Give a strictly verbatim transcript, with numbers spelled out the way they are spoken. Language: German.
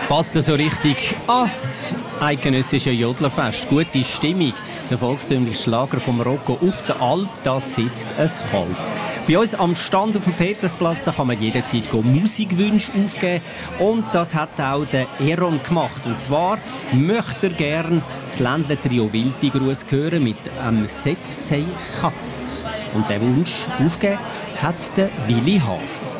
Passt so richtig ans eidgenössische Jodlerfest. Gute Stimmung. Der volkstümliche Schlager vom Rocco auf der Alp, das sitzt ein Kalb. Bei uns am Stand auf dem Petersplatz, da kann man jederzeit Musikwünsche aufgeben. Und das hat auch der Eron gemacht. Und zwar möchte er gerne das Ländler-Trio Wiltigruß hören mit einem Sepp sei Katz. Und den Wunsch aufgeben hat der Willi Haas.